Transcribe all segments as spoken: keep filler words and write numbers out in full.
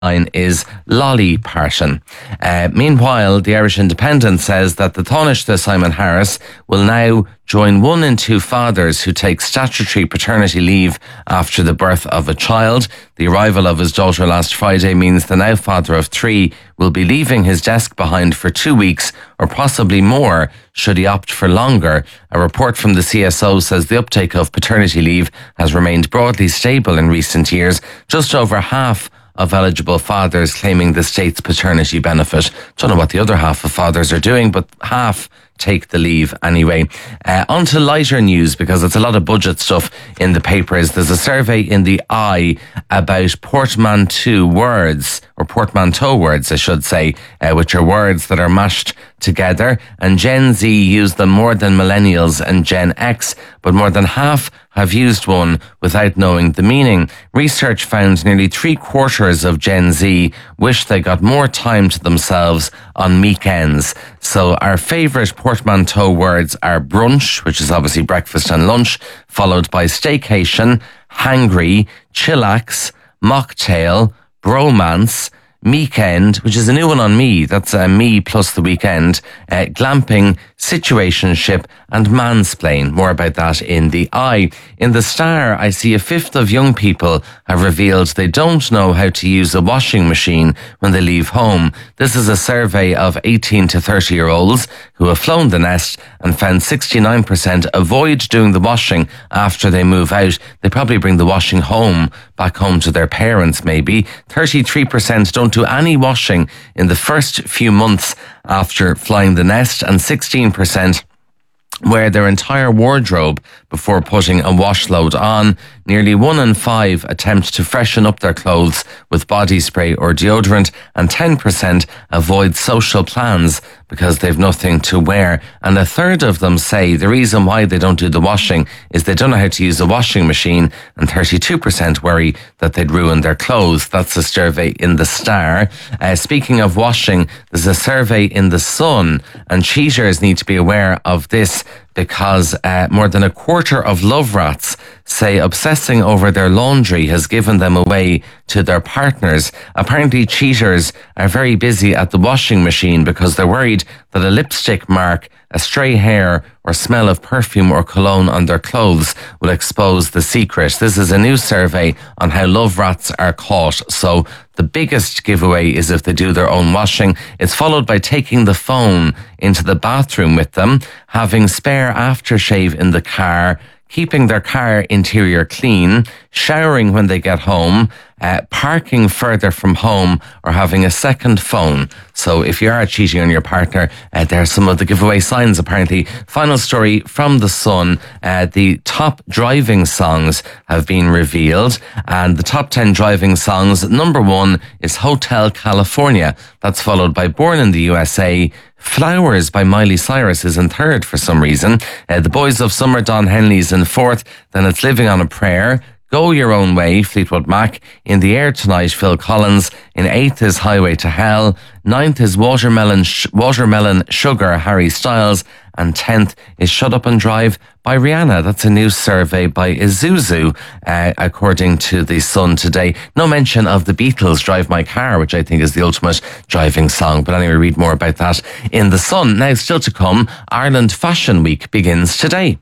line is Lolly Parton. Uh, meanwhile, the Irish Independent says that the Taoiseach Simon Harris will now join one in two fathers who take statutory paternity leave after the birth of a child. The arrival of his daughter last Friday means the now father of three will be leaving his desk behind for two weeks or possibly more should he opt for longer. A report from the C S O says the uptake of paternity leave has remained broadly stable in recent years. Just over half of eligible fathers claiming the state's paternity benefit. Don't know what the other half of fathers are doing, but half take the leave anyway. Uh, on to lighter news, because it's a lot of budget stuff in the papers. There's a survey in the Eye about portmanteau words, or portmanteau words, I should say, uh, which are words that are mashed together. And Gen Z use them more than millennials and Gen X, but more than half have used one without knowing the meaning. Research found nearly three quarters of Gen Z wish they got more time to themselves on weekends. So our favourite portmanteau words are brunch, which is obviously breakfast and lunch, followed by staycation, hangry, chillax, mocktail, bromance, meekend, which is a new one on me. That's uh, me plus the weekend, uh, glamping, situationship, and mansplain. More about that in the Eye. In the Star, I see a fifth of young people have revealed they don't know how to use a washing machine when they leave home. This is a survey of eighteen to thirty year olds who have flown the nest and found sixty-nine percent avoid doing the washing after they move out. They probably bring the washing home, back home to their parents maybe. thirty-three percent don't do any washing in the first few months after flying the nest, and sixteen percent wear their entire wardrobe before putting a wash load on. Nearly one in five attempt to freshen up their clothes with body spray or deodorant, and ten percent avoid social plans because they've nothing to wear. And a third of them say the reason why they don't do the washing is they don't know how to use a washing machine, and thirty-two percent worry that they'd ruin their clothes. That's a survey in the Star. Uh, speaking of washing, there's a survey in the Sun, and cheaters need to be aware of this, because uh, more than a quarter of love rats say obsessing over their laundry has given them away to their partners. Apparently cheaters are very busy at the washing machine because they're worried that a lipstick mark, a stray hair, or smell of perfume or cologne on their clothes will expose the secret. This is a new survey on how love rats are caught. So the biggest giveaway is if they do their own washing. It's followed by taking the phone into the bathroom with them, having spare aftershave in the car, keeping their car interior clean, showering when they get home, uh, parking further from home, or having a second phone. So if you are cheating on your partner, uh, there are some of the giveaway signs apparently. Final story from The Sun. Uh, the top driving songs have been revealed, and the top ten driving songs, number one is Hotel California. That's followed by Born in the U S A. Flowers by Miley Cyrus is in third for some reason. Uh, the Boys of Summer, Don Henley's in fourth. Then it's Living on a Prayer. Go Your Own Way, Fleetwood Mac. In the Air Tonight, Phil Collins. In eighth is Highway to Hell. Ninth is Watermelon Sh- Watermelon Sugar, Harry Styles. And tenth is Shut Up and Drive by Rihanna. That's a new survey by Isuzu, uh, according to The Sun today. No mention of the Beatles' Drive My Car, which I think is the ultimate driving song. But anyway, read more about that in The Sun. Now, still to come, Ireland Fashion Week begins today.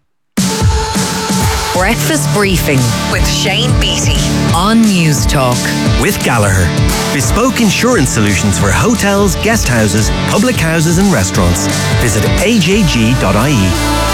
Breakfast Briefing with Shane Beattie on News Talk. With Gallagher, bespoke insurance solutions for hotels, guest houses, public houses and restaurants. Visit a j g dot i e.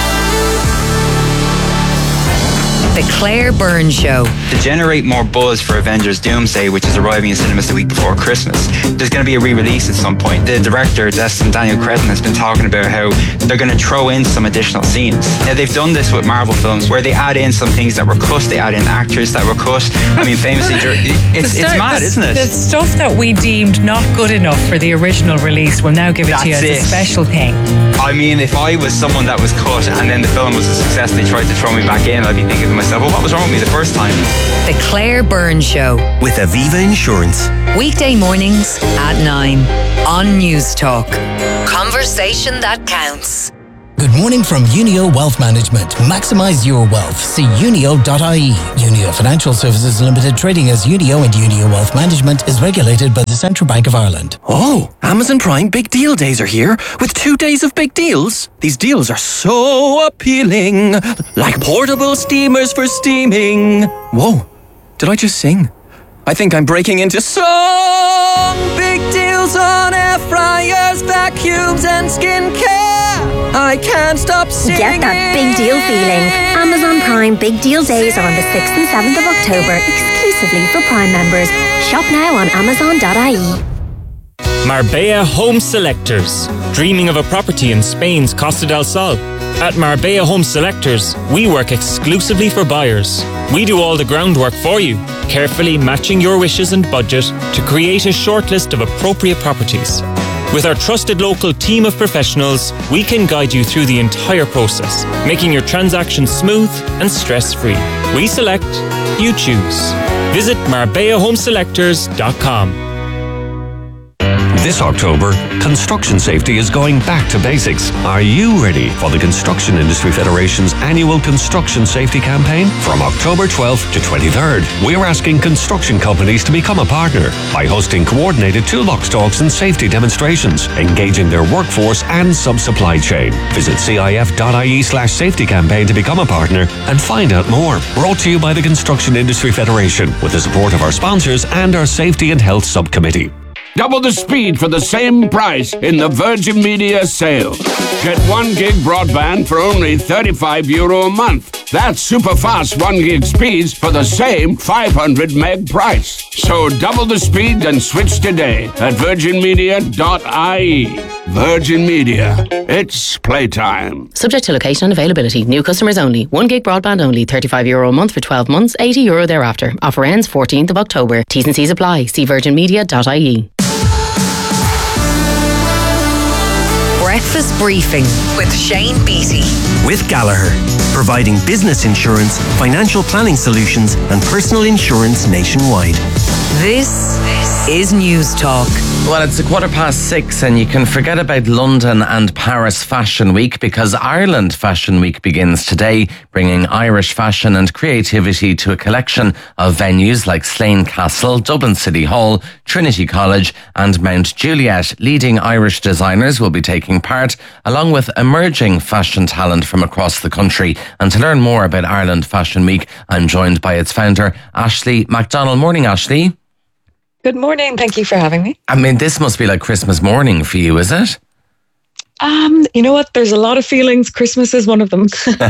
The Claire Byrne Show. To generate more buzz for Avengers Doomsday, which is arriving in cinemas the week before Christmas, there's going to be a re-release at some point. The director, Destin Daniel Cretton, has been talking about how they're going to throw in some additional scenes. Now, they've done this with Marvel films, where they add in some things that were cut, they add in actors that were cut. I mean, famously, it's, start, it's mad, the, isn't it? The stuff that we deemed not good enough for the original release, will now give it That's to you as it. a special thing. I mean, if I was someone that was cut and then the film was a success and they tried to throw me back in, I'd be thinking to myself, well, what was wrong with me the first time? The Claire Byrne Show. With Aviva Insurance. Weekday mornings at nine on News Talk. Conversation that counts. Good morning from Unio Wealth Management. Maximise your wealth. See unio dot I E. Unio Financial Services Limited, trading as Unio and Unio Wealth Management, is regulated by the Central Bank of Ireland. Oh, Amazon Prime Big Deal Days are here with two days of big deals. These deals are so appealing. Like portable steamers for steaming. Whoa, did I just sing? I think I'm breaking into song. Big deals on air fryers, vacuums and skincare. I can't stop singing. Get that big deal feeling. Amazon Prime Big Deal Days are on the sixth and seventh of October, exclusively for Prime members. Shop now on amazon dot I E. Marbella Home Selectors. Dreaming of a property in Spain's Costa del Sol? At Marbella Home Selectors, we work exclusively for buyers. We do all the groundwork for you, carefully matching your wishes and budget to create a shortlist of appropriate properties. With our trusted local team of professionals, we can guide you through the entire process, making your transaction smooth and stress-free. We select, you choose. Visit marbella home selectors dot com. This October, construction safety is going back to basics. Are you ready for the Construction Industry Federation's annual construction safety campaign? From October twelfth to twenty-third, we're asking construction companies to become a partner by hosting coordinated toolbox talks and safety demonstrations, engaging their workforce and sub-supply chain. Visit C I F dot I E slash safety campaign to become a partner and find out more. Brought to you by the Construction Industry Federation with the support of our sponsors and our Safety and Health Subcommittee. Double the speed for the same price in the Virgin Media sale. Get one gig broadband for only thirty-five euro a month. That's super fast one gig speeds for the same five hundred meg price. So double the speed and switch today at virgin media dot I E. Virgin Media. It's playtime. Subject to location and availability. New customers only. one gig broadband only. thirty-five euro a month for twelve months. eighty euro thereafter. Offer ends fourteenth of October. T's and C's apply. See virgin media dot I E. Breakfast Briefing with Shane Beattie. With Gallagher, providing business insurance, financial planning solutions and personal insurance nationwide. This is News Talk. Well, it's a quarter past six and you can forget about London and Paris Fashion Week because Ireland Fashion Week begins today, bringing Irish fashion and creativity to a collection of venues like Slane Castle, Dublin City Hall, Trinity College and Mount Juliet. Leading Irish designers will be taking part, along with emerging fashion talent from across the country. And to learn more about Ireland Fashion Week, I'm joined by its founder, Ashley MacDonald. Morning, Ashley. Good morning. Thank you for having me. I mean, this must be like Christmas morning for you, is it? Um, you know what? There's a lot of feelings. Christmas is one of them.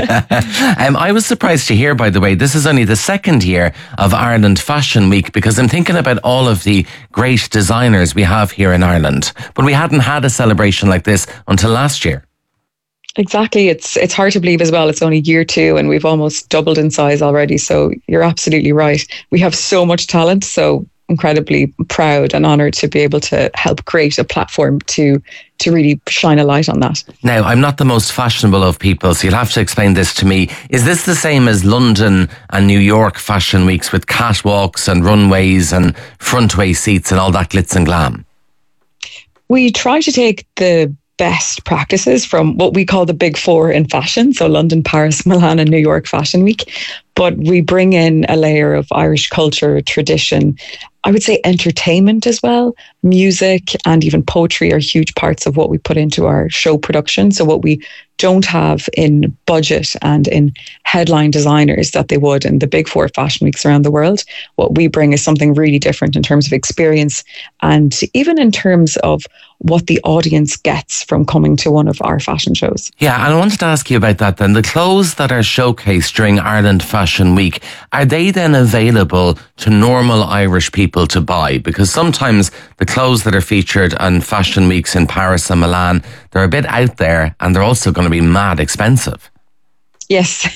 um, I was surprised to hear, by the way, this is only the second year of Ireland Fashion Week because I'm thinking about all of the great designers we have here in Ireland. But we hadn't had a celebration like this until last year. Exactly. It's it's hard to believe as well. It's only year two and we've almost doubled in size already. So you're absolutely right. We have so much talent. So incredibly proud and honoured to be able to help create a platform to to really shine a light on that. Now, I'm not the most fashionable of people, so you'll have to explain this to me. Is this the same as London and New York fashion weeks with catwalks and runways and frontway seats and all that glitz and glam? We try to take the best practices from what we call the big four in fashion, so London, Paris, Milan and New York Fashion Week, but we bring in a layer of Irish culture, tradition, I would say entertainment as well. Music and even poetry are huge parts of what we put into our show production. So what we don't have in budget and in headline designers that they would in the big four fashion weeks around the world, what we bring is something really different in terms of experience and even in terms of what the audience gets from coming to one of our fashion shows. Yeah, and I wanted to ask you about that then. The clothes that are showcased during Ireland Fashion Week, are they then available to normal Irish people to buy? Because sometimes the clothes that are featured on fashion weeks in Paris and Milan, they're a bit out there and they're also going to be mad expensive. Yes,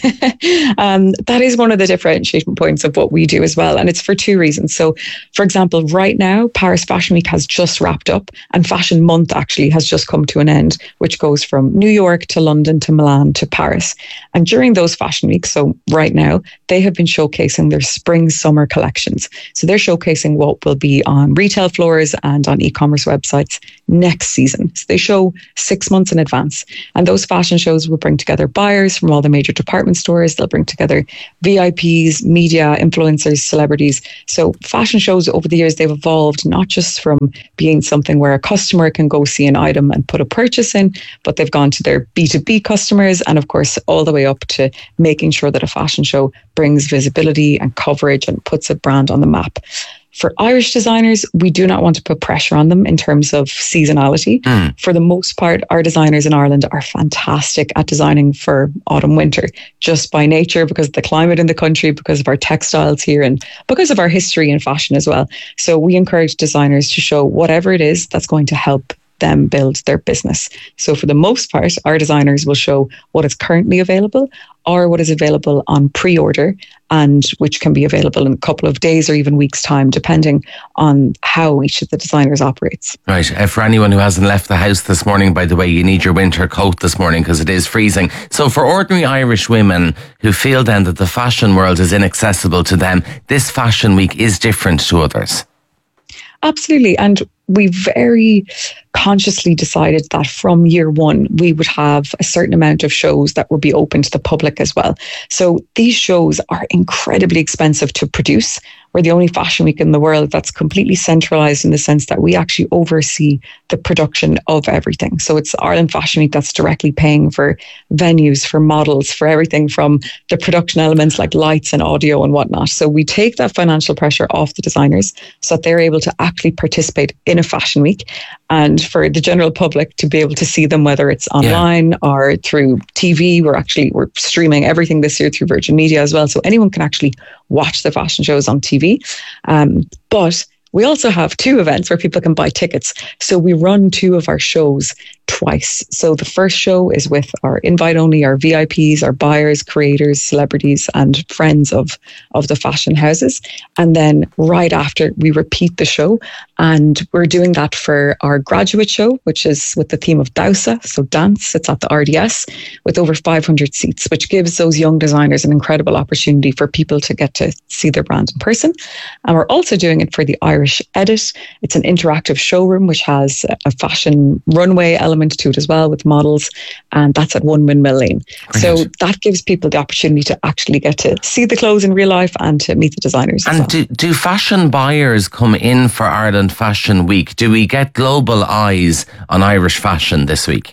um, that is one of the differentiating points of what we do as well. And it's for two reasons. So, for example, right now, Paris Fashion Week has just wrapped up and Fashion Month actually has just come to an end, which goes from New York to London to Milan to Paris. And during those fashion weeks, so right now, they have been showcasing their spring summer collections. So they're showcasing what will be on retail floors and on e-commerce websites next season. So they show six months in advance. And those fashion shows will bring together buyers from all the major department stores. They'll bring together V I Ps, media, influencers, celebrities. So fashion shows over the years, they've evolved not just from being something where a customer can go see an item and put a purchase in, but they've gone to their B two B customers and of course all the way up to making sure that a fashion show brings visibility and coverage and puts a brand on the map. For Irish designers, we do not want to put pressure on them in terms of seasonality. Mm. For the most part, our designers in Ireland are fantastic at designing for autumn winter, just by nature, because of the climate in the country, because of our textiles here, and because of our history in fashion as well. So we encourage designers to show whatever it is that's going to help them build their business. So for the most part, our designers will show what is currently available or what is available on pre-order, and which can be available in a couple of days or even weeks' time, depending on how each of the designers operates. Right. Uh, for anyone who hasn't left the house this morning, by the way, you need your winter coat this morning because it is freezing. So for ordinary Irish women who feel then that the fashion world is inaccessible to them, this fashion week is different to others. Absolutely. And we very consciously decided that from year one, we would have a certain amount of shows that would be open to the public as well. So these shows are incredibly expensive to produce. We're the only fashion week in the world that's completely centralized in the sense that we actually oversee the production of everything. So it's Ireland Fashion Week that's directly paying for venues, for models, for everything from the production elements like lights and audio and whatnot. So we take that financial pressure off the designers so that they're able to actually participate in a fashion week, and for the general public to be able to see them, whether it's online yeah. or through T V. We're actually, we're streaming everything this year through Virgin Media as well. So anyone can actually watch the fashion shows on T V. Um, but we also have two events where people can buy tickets. So we run two of our shows twice. So the first show is with our invite only, our V I Ps, our buyers, creators, celebrities, and friends of, of the fashion houses. And then right after, we repeat the show. And we're doing that for our graduate show, which is with the theme of Dausa, so dance. It's at the R D S with over five hundred seats, which gives those young designers an incredible opportunity for people to get to see their brand in person. And we're also doing it for the Irish Edit. It's an interactive showroom which has a fashion runway element to it as well with models, and that's at One Windmill Lane. Brilliant. So that gives people the opportunity to actually get to see the clothes in real life and to meet the designers. And as well. do, do fashion buyers come in for Ireland Fashion Week? Do we get global eyes on Irish fashion this week?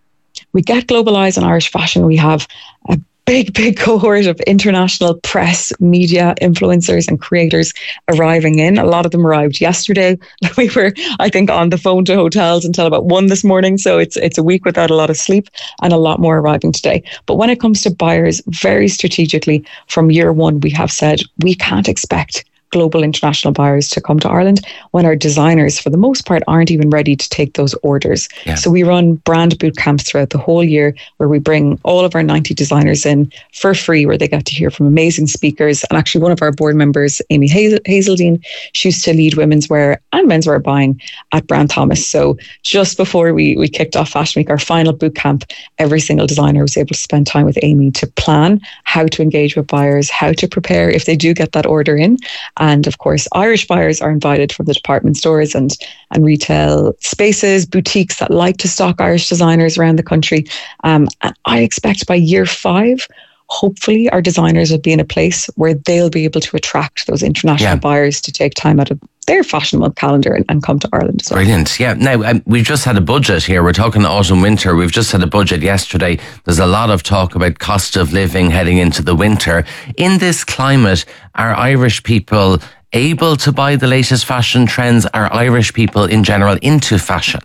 We get global eyes on Irish fashion. We have a big, big cohort of international press, media, influencers and creators arriving in. A lot of them arrived yesterday. We were, I think, on the phone to hotels until about one this morning. So it's it's a week without a lot of sleep, and a lot more arriving today. But when it comes to buyers, very strategically, from year one, we have said we can't expect global international buyers to come to Ireland when our designers, for the most part, aren't even ready to take those orders. Yeah. So we run brand boot camps throughout the whole year where we bring all of our ninety designers in for free, where they get to hear from amazing speakers. And actually one of our board members, Amy Hazeldine, she used to lead women's wear and menswear buying at Brown Thomas. So just before we, we kicked off Fashion Week, our final boot camp, every single designer was able to spend time with Amy to plan how to engage with buyers, how to prepare if they do get that order in. And of course, Irish buyers are invited from the department stores and, and retail spaces, boutiques that like to stock Irish designers around the country. Um, and I expect by year five, hopefully our designers will be in a place where they'll be able to attract those international yeah. buyers to take time out of their fashion month calendar and, and come to Ireland as well. Brilliant. Yeah. Now, um, we've just had a budget here. We're talking autumn, winter. We've just had a budget yesterday. There's a lot of talk about cost of living heading into the winter. In this climate, are Irish people able to buy the latest fashion trends? Are Irish people in general into fashion?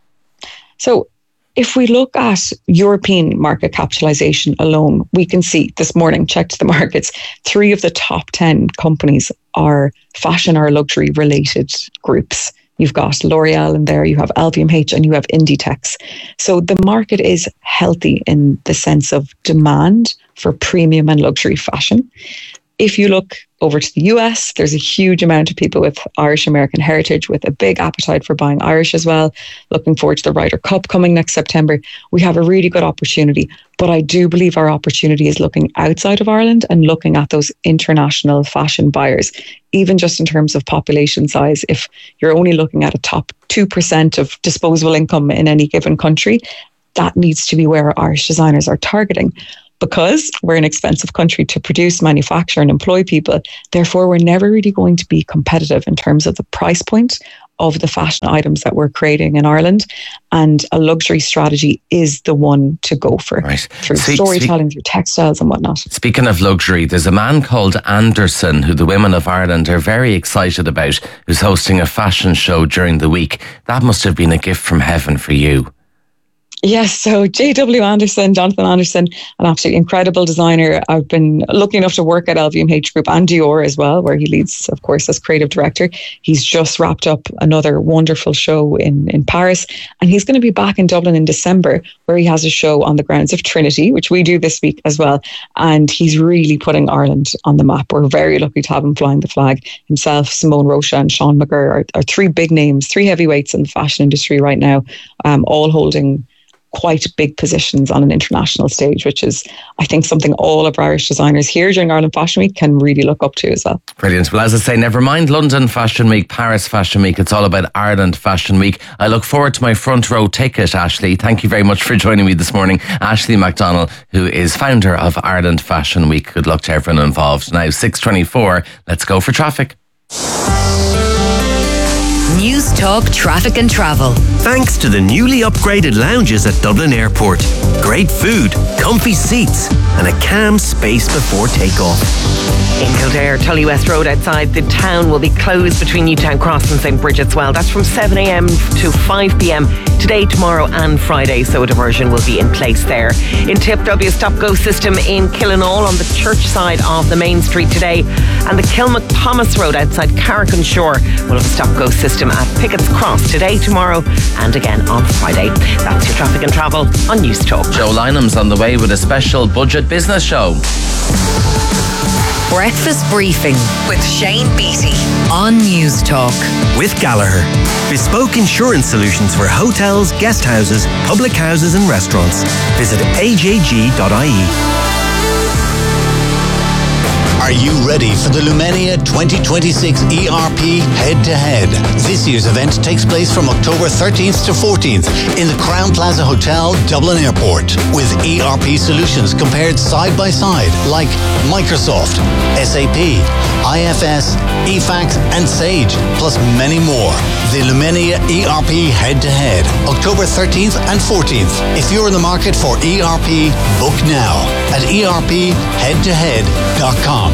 So if we look at European market capitalization alone, we can see this morning, checked the markets, three of the top ten companies are fashion or luxury related groups. you've got L'Oreal in there, you have L V M H, and you have Inditex. So the market is healthy in the sense of demand for premium and luxury fashion. If you look over to the U S, there's a huge amount of people with Irish American heritage with a big appetite for buying Irish as well. Looking forward to the Ryder Cup coming next September. We have a really good opportunity, but I do believe our opportunity is looking outside of Ireland and looking at those international fashion buyers, even just in terms of population size. If you're only looking at a top two percent of disposable income in any given country, that needs to be where Irish designers are targeting. Because we're an expensive country to produce, manufacture and employ people. Therefore, we're never really going to be competitive in terms of the price point of the fashion items that we're creating in Ireland. And a luxury strategy is the one to go for. Right. Through Speak, storytelling, speak, through textiles and whatnot. Speaking of luxury, there's a man called Anderson who the women of Ireland are very excited about, who's hosting a fashion show during the week. That must have been a gift from heaven for you. Yes, so J W Anderson, Jonathan Anderson, an absolutely incredible designer. I've been lucky enough to work at L V M H Group and Dior as well, where he leads, of course, as creative director. He's just wrapped up another wonderful show in, in Paris, and he's going to be back in Dublin in December, where he has a show on the grounds of Trinity, which we do this week as well. And he's really putting Ireland on the map. We're very lucky to have him flying the flag. Himself, Simone Rocha and Sean McGurr are, are three big names, three heavyweights in the fashion industry right now, um, all holding quite big positions on an international stage, which is, I think, something all of our Irish designers here during Ireland Fashion Week can really look up to as well. Brilliant. Well, as I say, never mind London Fashion Week, Paris Fashion Week. It's all about Ireland Fashion Week. I look forward to my front row ticket, Ashley. Thank you very much for joining me this morning. Ashley McDonnell, who is founder of Ireland Fashion Week. Good luck to everyone involved. Now, six twenty-four, let's go for traffic. News Talk Traffic and Travel. Thanks to the newly upgraded lounges at Dublin Airport. Great food, comfy seats, and a calm space before takeoff. In Kildare, Tully West Road outside the town will be closed between Newtown Cross and Saint Bridget's Well. That's from seven a.m. to five p.m. today, tomorrow and Friday, so a diversion will be in place there. In Tip, there'll be a stop-go system in Killinall on the church side of the main street today, and the Kilmac Thomas Road outside Carrick-on-Shore will have a stop-go system at Pickett's Cross today, tomorrow and again on Friday. That's your traffic and travel on News Talk. Joe Lynham's on the way with a special budget business show. Breakfast Briefing with Shane Beattie on News Talk. With Gallagher. Bespoke insurance solutions for hotels, guest houses, public houses and restaurants. Visit a j g dot i e. Are you ready for the Lumenia twenty twenty-six E R P Head-to-Head? This year's event takes place from October thirteenth to fourteenth in the Crown Plaza Hotel, Dublin Airport, with E R P solutions compared side by side like Microsoft, S A P, I F S, E FACS and Sage, plus many more. The Lumenia E R P Head-to-Head, October thirteenth and fourteenth. If you're in the market for E R P, book now at e r p head to head dot com.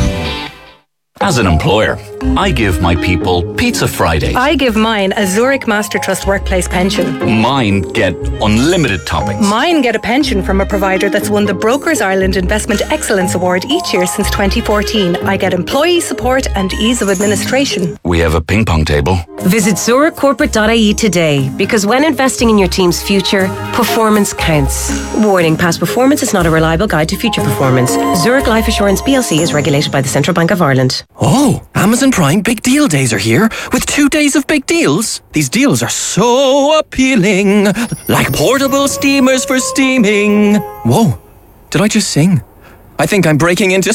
As an employer, I give my people Pizza Fridays. I give mine a Zurich Master Trust workplace pension. Mine get unlimited toppings. Mine get a pension from a provider that's won the Brokers Ireland Investment Excellence Award each year since twenty fourteen. I get employee support and ease of administration. We have a ping pong table. Visit zurich corporate dot i e today, because when investing in your team's future, performance counts. Warning, past performance is not a reliable guide to future performance. Zurich Life Assurance P L C is regulated by the Central Bank of Ireland. Oh, Amazon Prime Big Deal Days are here with two days of big deals. These deals are so appealing, like portable steamers for steaming. Whoa, did I just sing? I think I'm breaking into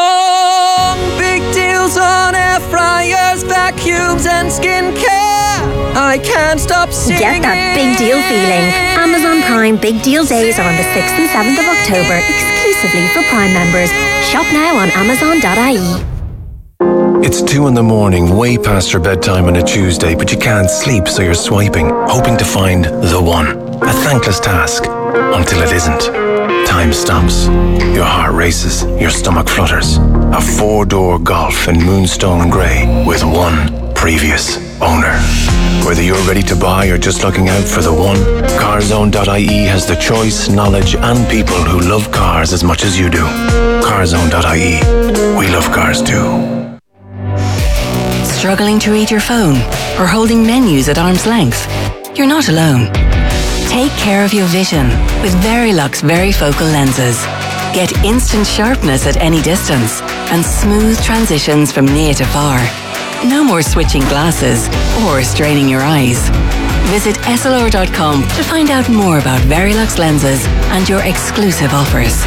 song. Big deals on air fryers, vacuums and skincare. I can't stop singing. Get that big deal feeling. Amazon Prime Big Deal Days are on the sixth and seventh of October, exclusively for Prime members. Shop now on amazon dot i e. It's two in the morning, way past your bedtime on a Tuesday, but you can't sleep, so you're swiping, hoping to find the one. A thankless task, until it isn't. Time stops. Your heart races, your stomach flutters. A four-door Golf in Moonstone Grey with one previous owner. Whether you're ready to buy or just looking out for the one, car zone dot i e has the choice, knowledge and people who love cars as much as you do. car zone dot i e. We love cars too. Struggling to read your phone or holding menus at arm's length? You're not alone. Take care of your vision with Verilux Varifocal lenses. Get instant sharpness at any distance and smooth transitions from near to far. No more switching glasses or straining your eyes. Visit S L R dot com to find out more about Verilux lenses and your exclusive offers.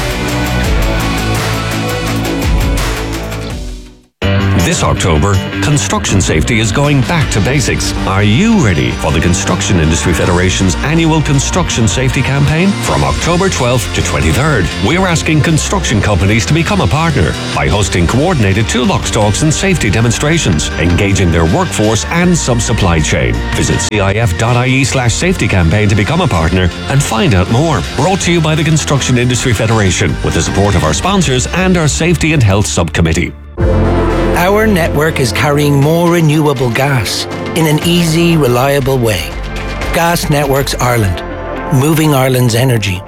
This October, construction safety is going back to basics. Are you ready for the Construction Industry Federation's annual construction safety campaign? From October twelfth to twenty-third, we're asking construction companies to become a partner by hosting coordinated toolbox talks and safety demonstrations, engaging their workforce and sub-supply chain. Visit cif.ie slash safety campaign to become a partner and find out more. Brought to you by the Construction Industry Federation with the support of our sponsors and our Safety and Health Subcommittee. Our network is carrying more renewable gas in an easy, reliable way. Gas Networks Ireland, moving Ireland's energy.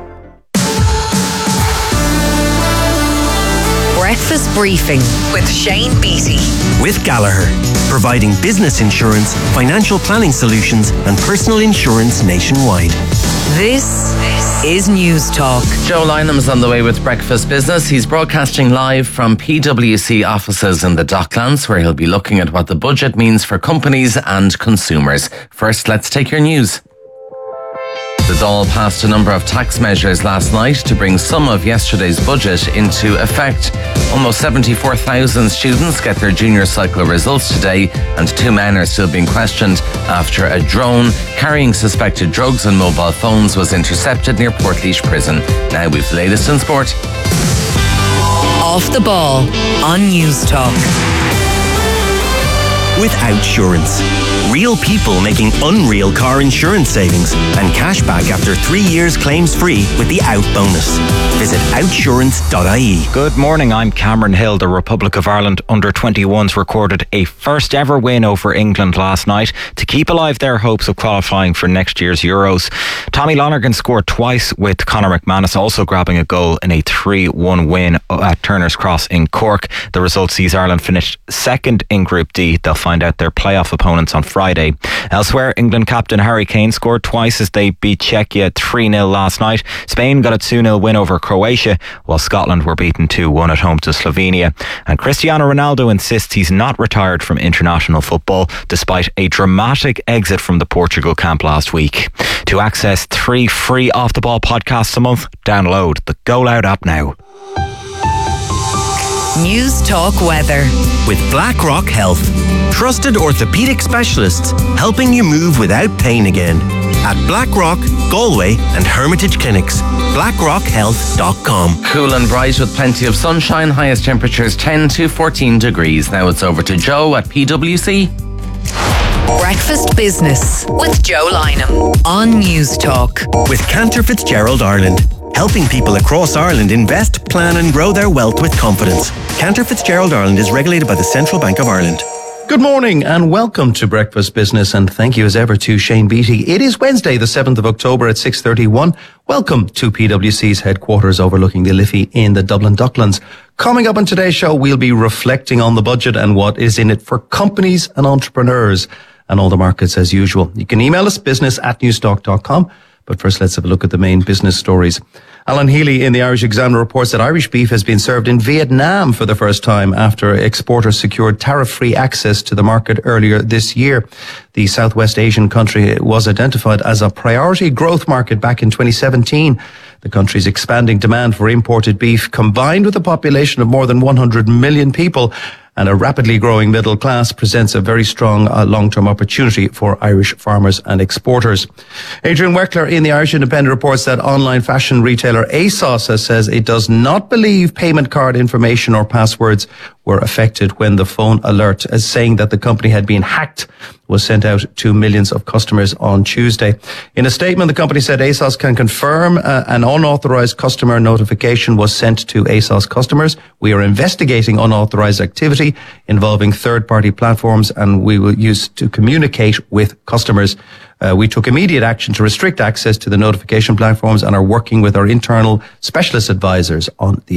Breakfast Briefing with Shane Beattie. With Gallagher, providing business insurance, financial planning solutions and personal insurance nationwide. This is News Talk. Joe Lynham's on the way with Breakfast Business. He's broadcasting live from P W C offices in the Docklands, where he'll be looking at what the budget means for companies and consumers. First, let's take your news. The Dáil passed a number of tax measures last night to bring some of yesterday's budget into effect. Almost seventy-four thousand students get their junior cycle results today, and two men are still being questioned after a drone carrying suspected drugs and mobile phones was intercepted near Portlaoise Prison. Now we've the latest in sport. Off the Ball on News Talk. With Outsurance. Real people making unreal car insurance savings and cash back after three years claims free with the Out bonus. Visit outsurance dot I E. Good morning, I'm Cameron Hill. The Republic of Ireland under twenty-ones recorded a first ever win over England last night to keep alive their hopes of qualifying for next year's Euros. Tommy Lonergan scored twice, with Conor McManus also grabbing a goal in a three one win at Turner's Cross in Cork. The result sees Ireland finish second in Group D. They'll find out their playoff opponents on Friday. Elsewhere, England captain Harry Kane scored twice as they beat Czechia three nil last night. Spain got a two nil win over Croatia, while Scotland were beaten two one at home to Slovenia. And Cristiano Ronaldo insists he's not retired from international football, despite a dramatic exit from the Portugal camp last week. To access three free Off the Ball podcasts a month, download the Go Loud app now. News Talk Weather. With BlackRock Health. Trusted orthopaedic specialists helping you move without pain again. At BlackRock, Galway and Hermitage Clinics. blackrock health dot com. Cool and bright with plenty of sunshine. Highest temperatures ten to fourteen degrees. Now it's over to Joe at P W C. Breakfast Business with Joe Lynham on News Talk. With Cantor Fitzgerald Ireland. Helping people across Ireland invest, plan and grow their wealth with confidence. Cantor Fitzgerald Ireland is regulated by the Central Bank of Ireland. Good morning and welcome to Breakfast Business, and thank you as ever to Shane Beattie. It is Wednesday the seventh of October at six thirty-one. Welcome to P W C's headquarters overlooking the Liffey in the Dublin Docklands. Coming up on today's show, we'll be reflecting on the budget and what is in it for companies and entrepreneurs and all the markets as usual. You can email us business at newstalk dot com. But first, let's have a look at the main business stories. Alan Healy in the Irish Examiner reports that Irish beef has been served in Vietnam for the first time after exporters secured tariff-free access to the market earlier this year. The Southwest Asian country was identified as a priority growth market back in twenty seventeen. The country's expanding demand for imported beef, combined with a population of more than one hundred million people and a rapidly growing middle class, presents a very strong uh, long-term opportunity for Irish farmers and exporters. Adrian Weckler in the Irish Independent reports that online fashion retailer ASOS says it does not believe payment card information or passwords were affected when the phone alert, as saying that the company had been hacked, was sent out to millions of customers on Tuesday. In a statement, the company said ASOS can confirm uh, an unauthorized customer notification was sent to ASOS customers. We are investigating unauthorized activity involving third-party platforms, and we will use to communicate with customers. Uh, we took immediate action to restrict access to the notification platforms and are working with our internal specialist advisors on the issue.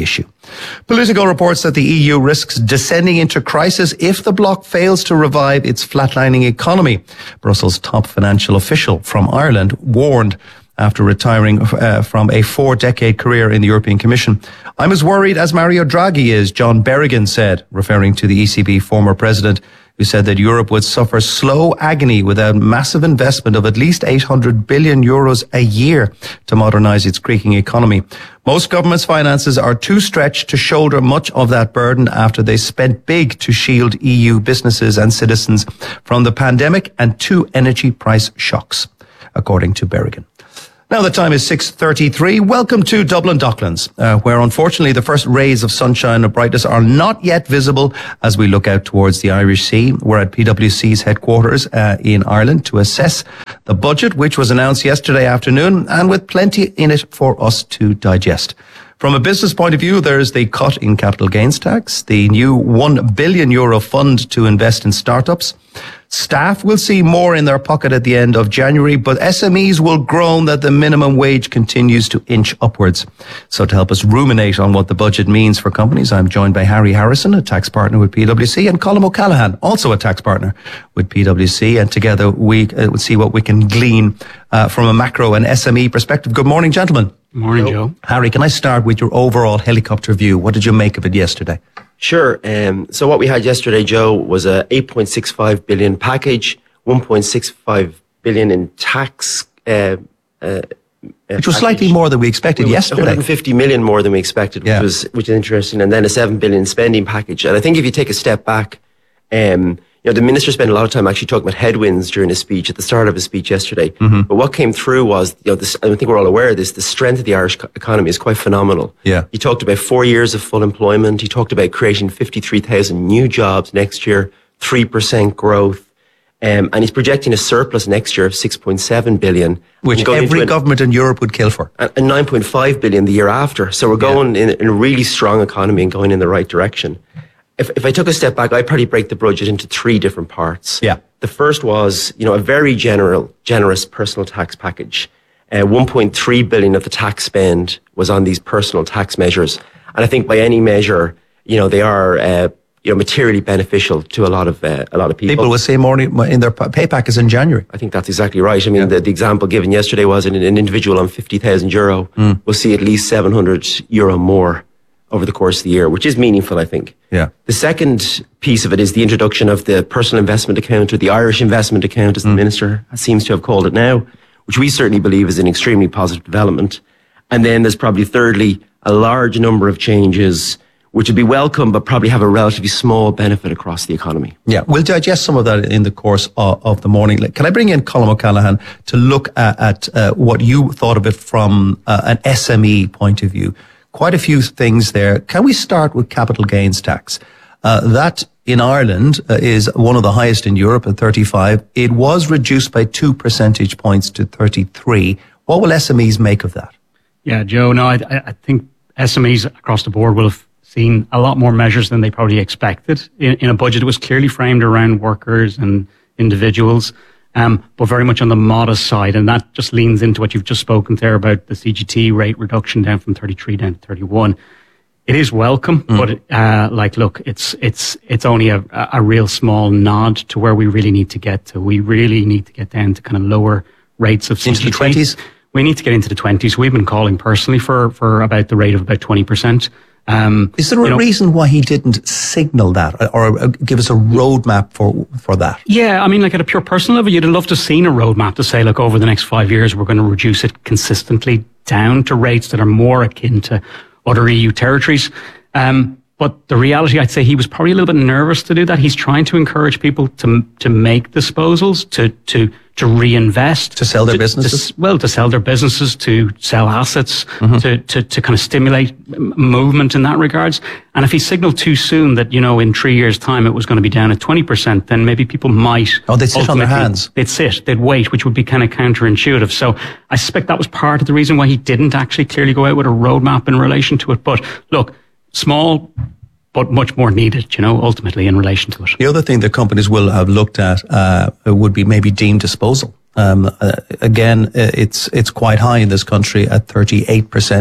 Politico reports that the E U risks descending into crisis if the bloc fails to revive its flatlining economy. Brussels' top financial official from Ireland warned after retiring uh, from a four-decade career in the European Commission. "I'm as worried as Mario Draghi is," John Berrigan said, referring to the E C B former president, who said that Europe would suffer slow agony without massive investment of at least eight hundred billion euros a year to modernise its creaking economy. Most governments' finances are too stretched to shoulder much of that burden after they spent big to shield E U businesses and citizens from the pandemic and two energy price shocks, according to Berrigan. Now the time is six thirty-three. Welcome to Dublin Docklands, uh, where unfortunately the first rays of sunshine and brightness are not yet visible as we look out towards the Irish Sea. We're at P W C's headquarters uh, in Ireland to assess the budget, which was announced yesterday afternoon, and with plenty in it for us to digest. From a business point of view, there's the cut in capital gains tax, the new one billion euro fund to invest in startups. Staff will see more in their pocket at the end of January, but S M Es will groan that the minimum wage continues to inch upwards. So to help us ruminate on what the budget means for companies, I'm joined by Harry Harrison, a tax partner with P W C, and Colm O'Callaghan, also a tax partner with P W C. And together we uh, will see what we can glean uh, from a macro and S M E perspective. Good morning, gentlemen. Good morning, Joe. Harry, can I start with your overall helicopter view? What did you make of it yesterday? Sure. Um, so what we had yesterday, Joe, was a eight point six five billion package, one point six five billion in tax. Uh, uh, which was slightly more than we expected yesterday. one hundred fifty million more than we expected, which yeah. was which is interesting. And then a seven billion spending package. And I think if you take a step back, um, you know, the minister spent a lot of time actually talking about headwinds during his speech, at the start of his speech yesterday. Mm-hmm. But what came through was, you know, this, I think we're all aware of this, the strength of the Irish economy is quite phenomenal. Yeah. He talked about four years of full employment. He talked about creating fifty-three thousand new jobs next year, three percent growth. Um, and he's projecting a surplus next year of six point seven billion. Which every an, government in Europe would kill for. And, and nine point five billion the year after. So we're going yeah. in, in a really strong economy and going in the right direction. If, if I took a step back, I'd probably break the budget into three different parts. Yeah. The first was, you know, a very general, generous personal tax package. Uh, one point three billion of the tax spend was on these personal tax measures. And I think by any measure, you know, they are, uh, you know, materially beneficial to a lot of, uh, a lot of people. People will say more in their pay packets in January. I think that's exactly right. I mean, yeah. the, the example given yesterday was an, an individual on fifty thousand euro mm. will see at least seven hundred euro more over the course of the year, which is meaningful, I think. Yeah. The second piece of it is the introduction of the personal investment account, or the Irish investment account, as mm. the minister seems to have called it now, which we certainly believe is an extremely positive development. And then there's probably thirdly, a large number of changes which would be welcome, but probably have a relatively small benefit across the economy. Yeah, we'll digest some of that in the course of, of the morning. Can I bring in Colm O'Callaghan to look at, at uh, what you thought of it from uh, an S M E point of view? Quite a few things there. Can we start with capital gains tax? Uh, that in Ireland uh, is one of the highest in Europe at thirty-five. It was reduced by two percentage points to thirty-three. What will S M Es make of that? Yeah, Joe, no, I, I think S M Es across the board will have seen a lot more measures than they probably expected in, in a budget that was clearly framed around workers and individuals. Um, but very much on the modest side, and that just leans into what you've just spoken there about the C G T rate reduction down from thirty-three down to thirty-one. It is welcome, mm. but uh, like, look, it's it's it's only a, a real small nod to where we really need to get to. We really need to get down to kind of lower rates of C G T. Into the twenties? We need to get into the twenties. We've been calling personally for for about the rate of about twenty percent. Um, Is there a know, reason why he didn't signal that, or, or give us a roadmap for for that? Yeah, I mean, like at a pure personal level, you'd have loved to have seen a roadmap to say, look, over the next five years, we're going to reduce it consistently down to rates that are more akin to other E U territories. Um, but the reality, I'd say he was probably a little bit nervous to do that. He's trying to encourage people to to make disposals, to to to reinvest, to sell their to, businesses. To, well, to sell their businesses, to sell assets, mm-hmm. to, to to kind of stimulate movement in that regards. And if he signaled too soon that, you know, in three years' time it was going to be down at twenty percent, then maybe people might. Oh, they'd sit on their hands. They'd sit, they'd wait, which would be kind of counterintuitive. So I suspect that was part of the reason why he didn't actually clearly go out with a roadmap in relation to it. But look, small, but much more needed, you know, ultimately in relation to it. The other thing that companies will have looked at uh, would be maybe deemed disposal. Um, uh, again, it's it's quite high in this country at thirty-eight percent.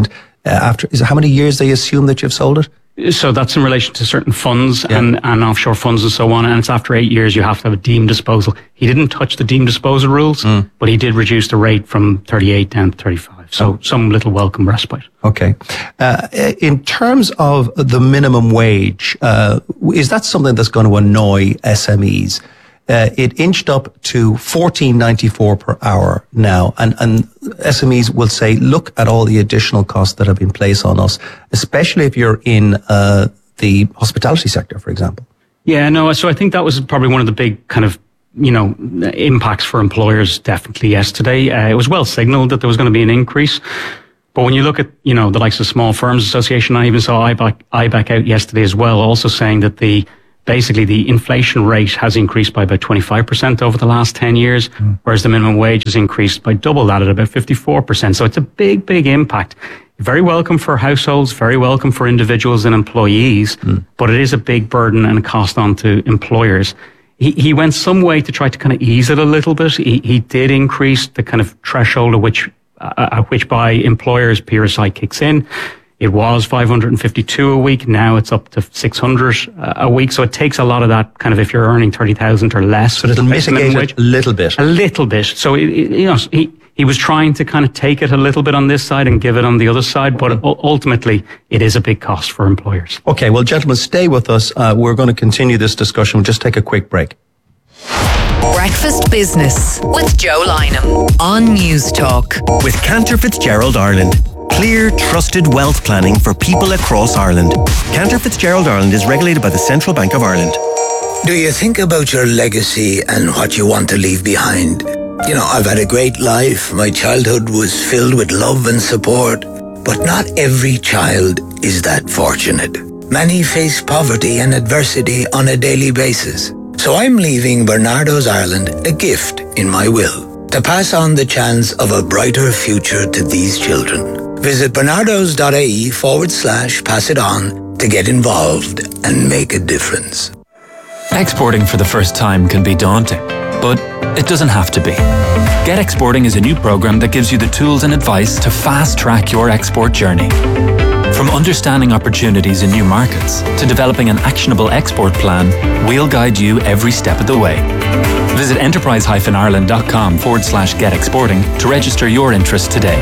uh, after, is it how many years they assume that you've sold it? So that's in relation to certain funds yeah. and, and offshore funds and so on. And it's after eight years you have to have a deemed disposal. He didn't touch the deemed disposal rules, mm. but he did reduce the rate from thirty-eight down to thirty-five. So oh. some little welcome respite. Okay. Uh, in terms of the minimum wage, uh, is that something that's going to annoy S M Es? Uh, it inched up to fourteen ninety-four per hour now, and, and S M Es will say, look at all the additional costs that have been placed on us, especially if you're in uh, the hospitality sector, for example. Yeah, no, so I think that was probably one of the big kind of, you know, impacts for employers definitely yesterday. Uh, it was well signalled that there was going to be an increase. But when you look at, you know, the likes of Small Firms Association, I even saw I B A C, I B A C out yesterday as well, also saying that the basically the inflation rate has increased by about twenty-five percent over the last ten years, mm. whereas the minimum wage has increased by double that at about fifty-four percent. So it's a big, big impact. Very welcome for households, very welcome for individuals and employees, mm. but it is a big burden and a cost on to employers. He, he went some way to try to kind of ease it a little bit. He, he did increase the kind of threshold at which, uh, at which by employers P R S I kicks in. It was five hundred fifty-two a week. Now it's up to six hundred a week. So it takes a lot of that kind of, if you're earning thirty thousand or less. So it'll mitigate it a little bit. A little bit. So, it, it, you know, he, he was trying to kind of take it a little bit on this side and give it on the other side. But ultimately, it is a big cost for employers. Okay. Well, gentlemen, stay with us. Uh, we're going to continue this discussion. We'll just take a quick break. Breakfast Business with Joe Lynham on News Talk. With Cantor Fitzgerald Ireland. Clear, trusted wealth planning for people across Ireland. Cantor Fitzgerald Ireland is regulated by the Central Bank of Ireland. Do you think about your legacy and what you want to leave behind? You know, I've had a great life. My childhood was filled with love and support. But not every child is that fortunate. Many face poverty and adversity on a daily basis. So I'm leaving Bernardo's Ireland a gift in my will to pass on the chance of a brighter future to these children. Visit bernardos.ie forward slash pass it on to get involved and make a difference. Exporting for the first time can be daunting, but it doesn't have to be. Get Exporting is a new program that gives you the tools and advice to fast-track your export journey. From understanding opportunities in new markets to developing an actionable export plan, we'll guide you every step of the way. Visit enterprise-ireland.com forward slash get exporting to register your interest today.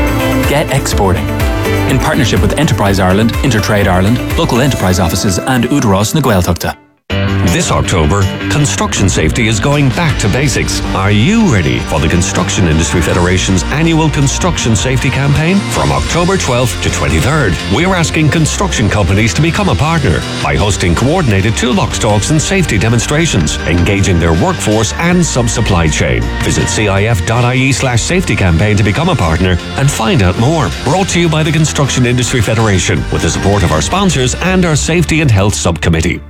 Get Exporting. In partnership with Enterprise Ireland, Intertrade Ireland, local enterprise offices and Udros na Gaeltachta. This October, construction safety is going back to basics. Are you ready for the Construction Industry Federation's annual Construction Safety Campaign? From October twelfth to twenty-third, we're asking construction companies to become a partner by hosting coordinated toolbox talks and safety demonstrations, engaging their workforce and sub-supply chain. Visit cif.ie slash safety campaign to become a partner and find out more. Brought to you by the Construction Industry Federation with the support of our sponsors and our Safety and Health Subcommittee.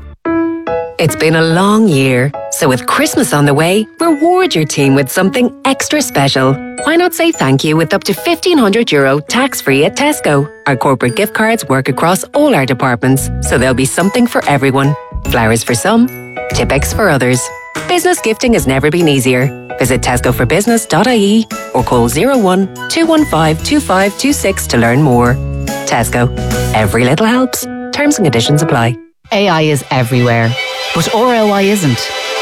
It's been a long year, so with Christmas on the way, reward your team with something extra special. Why not say thank you with up to fifteen hundred euro tax-free at Tesco? Our corporate gift cards work across all our departments, so there'll be something for everyone. Flowers for some, Tipp-Ex for others. Business gifting has never been easier. Visit tesco for business dot I E or call zero one two one five two five two six to learn more. Tesco. Every little helps. Terms and conditions apply. A I is everywhere, but R O I isn't.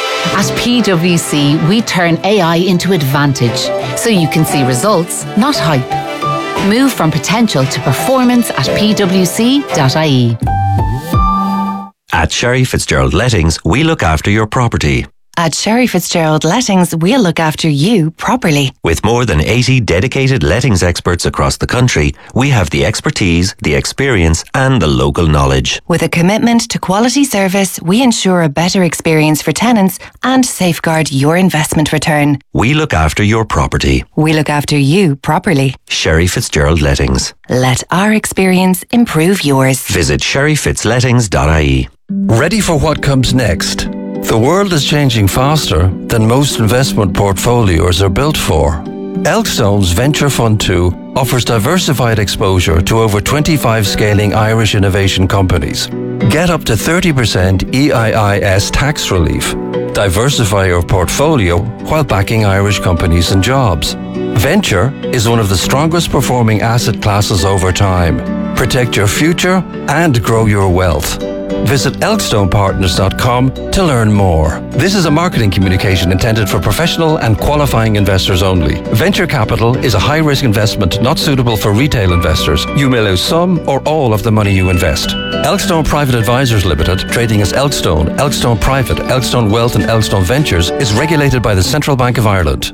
At P W C, we turn A I into advantage, so you can see results, not hype. Move from potential to performance at p w c dot I E. At Sherry Fitzgerald Lettings, we look after your property. At Sherry Fitzgerald Lettings, we'll look after you properly. With more than eighty dedicated lettings experts across the country, we have the expertise, the experience and the local knowledge. With a commitment to quality service, we ensure a better experience for tenants and safeguard your investment return. We look after your property. We look after you properly. Sherry Fitzgerald Lettings. Let our experience improve yours. Visit sherry fitz lettings dot I E. Ready for what comes next? The world is changing faster than most investment portfolios are built for. Elkstone's Venture Fund two offers diversified exposure to over twenty-five scaling Irish innovation companies. Get up to thirty percent E I I S tax relief. Diversify your portfolio while backing Irish companies and jobs. Venture is one of the strongest performing asset classes over time. Protect your future and grow your wealth. Visit elkstone partners dot com to learn more. This is a marketing communication intended for professional and qualifying investors only. Venture capital is a high-risk investment not suitable for retail investors. You may lose some or all of the money you invest. Elkstone Private Advisors Limited, trading as Elkstone, Elkstone Private, Elkstone Wealth and Elkstone Ventures, is regulated by the Central Bank of Ireland.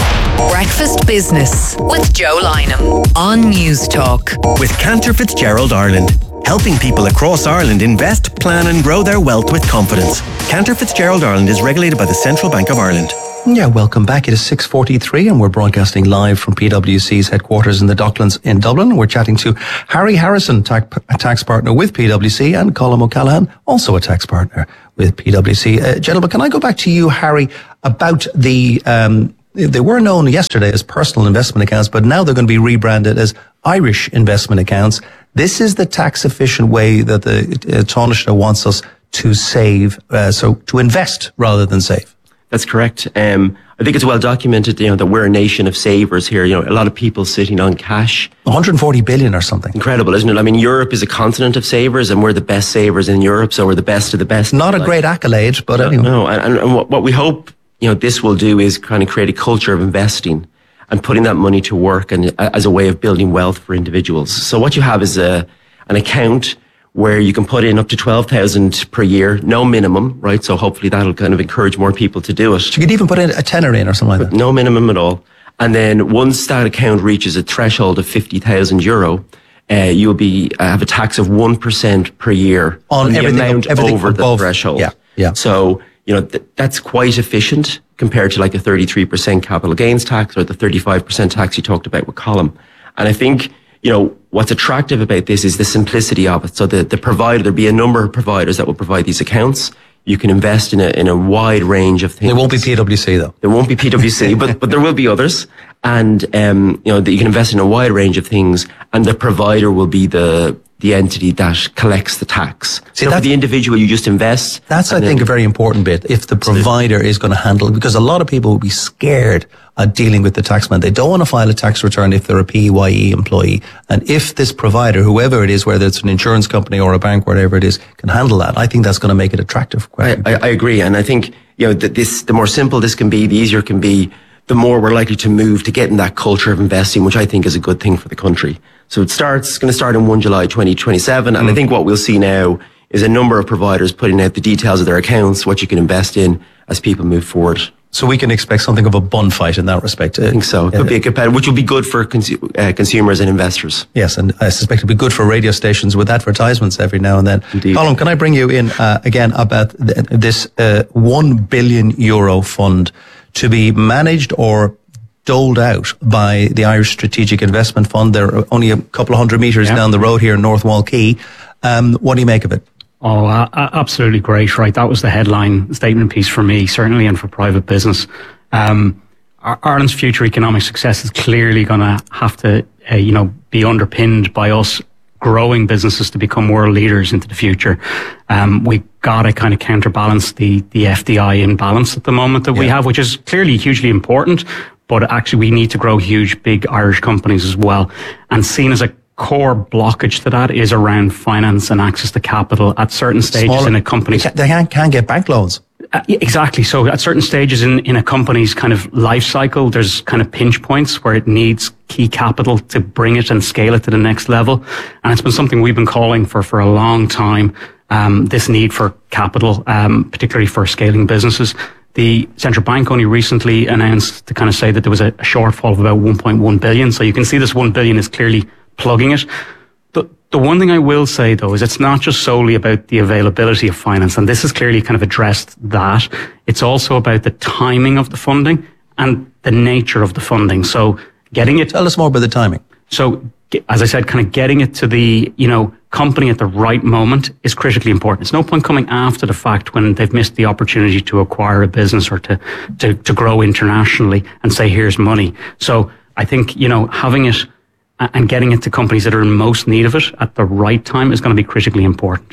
Breakfast Business with Joe Lynham on News Talk. With Cantor Fitzgerald Ireland, helping people across Ireland invest, plan and grow their wealth with confidence. Cantor Fitzgerald Ireland is regulated by the Central Bank of Ireland. Yeah, welcome back. It is six forty-three and we're broadcasting live from PwC's headquarters in the Docklands in Dublin. We're chatting to Harry Harrison, tax, a tax partner with PwC, and Colm O'Callaghan, also a tax partner with PwC. Uh, gentlemen, can I go back to you, Harry, about the... Um, they were known yesterday as personal investment accounts, but now they're going to be rebranded as Irish investment accounts. This is the tax efficient way that the uh, Taoiseach wants us to save, uh, so to invest rather than save. That's correct. Um, I think it's well documented, you know, that we're a nation of savers here. You know, a lot of people sitting on cash. one hundred forty billion or something. Incredible, isn't it? I mean, Europe is a continent of savers, and we're the best savers in Europe, so we're the best of the best. Not a great accolade, but no, anyway. No, and, and what, what we hope, you know, this will do is kind of create a culture of investing and putting that money to work, and uh, as a way of building wealth for individuals. So what you have is a an account where you can put in up to twelve thousand per year, no minimum, right? So hopefully that'll kind of encourage more people to do it. So you could even put in a tenner in or something like that. No minimum at all. And then once that account reaches a threshold of fifty thousand euro, uh, you'll be uh, have a tax of one percent per year on, on the everything, amount everything over above, the threshold. Yeah, yeah. So, you know, th- that's quite efficient compared to like a thirty-three percent capital gains tax or the thirty-five percent tax you talked about with Colm. And I think, you know, what's attractive about this is the simplicity of it. So the, the provider, there'll be a number of providers that will provide these accounts. You can invest in a, in a wide range of things. There won't be PwC though. There won't be PwC, but, but there will be others. And, um, you know, that you can invest in a wide range of things, and the provider will be the, the entity that collects the tax. See, so for the individual, you just invest. That's, I think, a very important bit. If the provider is going to handle it, because a lot of people will be scared of dealing with the taxman. They don't want to file a tax return if they're a P A Y E employee. And if this provider, whoever it is, whether it's an insurance company or a bank, whatever it is, can handle that, I think that's going to make it attractive. I, I, I agree. And I think, you know, that this, the more simple this can be, the easier it can be, the more we're likely to move to get in that culture of investing, which I think is a good thing for the country. So it starts, it's going to start on first of July twenty twenty-seven. And mm. I think what we'll see now is a number of providers putting out the details of their accounts, what you can invest in as people move forward. So we can expect something of a bun fight in that respect. I think so. It could uh, be a competitive, which will be good for consu- uh, consumers and investors. Yes, and I suspect it'll be good for radio stations with advertisements every now and then. Indeed. Colm, can I bring you in uh, again about th- this uh, one billion euro fund to be managed or doled out by the Irish Strategic Investment Fund? They're only a couple of hundred metres yeah. down the road here in North Wall Quay. Um, what do you make of it? Oh, uh, absolutely great, right? That was the headline statement piece for me, certainly, and for private business. Um, Ireland's future economic success is clearly going to have to, uh, you know, be underpinned by us growing businesses to become world leaders into the future. Um, we got to kind of counterbalance the, the F D I imbalance at the moment that yeah. we have, which is clearly hugely important, but actually we need to grow huge, big Irish companies as well. And seen as a core blockage to that is around finance and access to capital at certain stages Smaller, in a company. They can't, can't get bank loans. Uh, exactly. So at certain stages in, in a company's kind of life cycle, there's kind of pinch points where it needs key capital to bring it and scale it to the next level. And it's been something we've been calling for for a long time, um, this need for capital, um, particularly for scaling businesses. The central bank only recently announced to kind of say that there was a, a shortfall of about one point one billion. So you can see this one billion is clearly plugging it. The, the one thing I will say, though, is it's not just solely about the availability of finance, and this has clearly kind of addressed that. It's also about the timing of the funding and the nature of the funding. So getting it... Tell us more about the timing. So, as I said, kind of getting it to the, you know, company at the right moment is critically important. It's no point coming after the fact when they've missed the opportunity to acquire a business or to, to, to grow internationally and say, here's money. So I think, you know, having it and getting it to companies that are in most need of it at the right time is going to be critically important.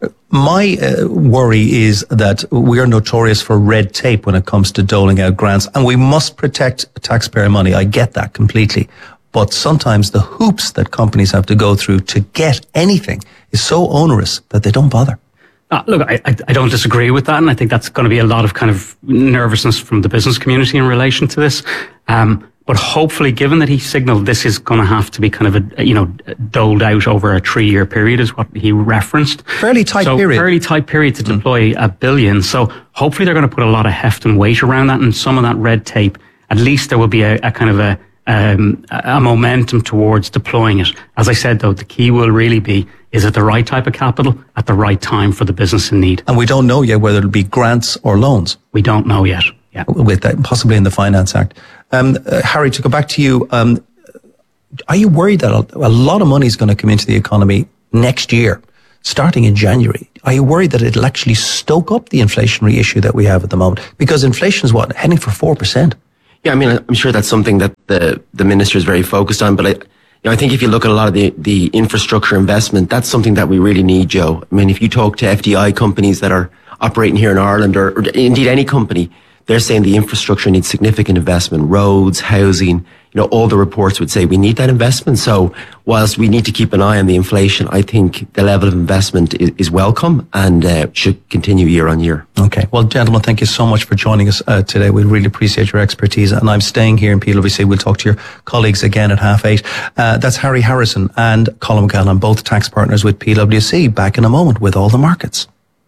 My uh, worry is that we are notorious for red tape when it comes to doling out grants, and we must protect taxpayer money. I get that completely. But sometimes the hoops that companies have to go through to get anything is so onerous that they don't bother. Uh, look, I, I I don't disagree with that, and I think that's going to be a lot of kind of nervousness from the business community in relation to this. Um, but hopefully, given that he signalled this is going to have to be kind of a, you know, doled out over a three-year period, is what he referenced. Fairly tight so period. Fairly tight period to Mm. deploy a billion. So hopefully, they're going to put a lot of heft and weight around that, and some of that red tape. At least there will be a, a kind of a Um, a momentum towards deploying it. As I said, though, the key will really be, is it the right type of capital at the right time for the business in need? And we don't know yet whether it'll be grants or loans. We don't know yet. Yeah. With that, possibly in the Finance Act. Um, uh, Harry, to go back to you, um, are you worried that a, a lot of money is going to come into the economy next year, starting in January? Are you worried that it'll actually stoke up the inflationary issue that we have at the moment? Because inflation is what, heading for four percent? Yeah, I mean, I'm sure that's something that the, the minister is very focused on, but I, you know, I think if you look at a lot of the, the infrastructure investment, that's something that we really need, Joe. I mean, if you talk to F D I companies that are operating here in Ireland, or, or indeed any company, they're saying the infrastructure needs significant investment, roads, housing. You know, all the reports would say we need that investment. So whilst we need to keep an eye on the inflation, I think the level of investment is, is welcome and uh, should continue year on year. Okay. Well, gentlemen, thank you so much for joining us uh, today. We really appreciate your expertise. And I'm staying here in P W C. We'll talk to your colleagues again at half eight. Uh, that's Harry Harrison and Colin McCallum, both tax partners with P W C. Back in a moment with all the markets.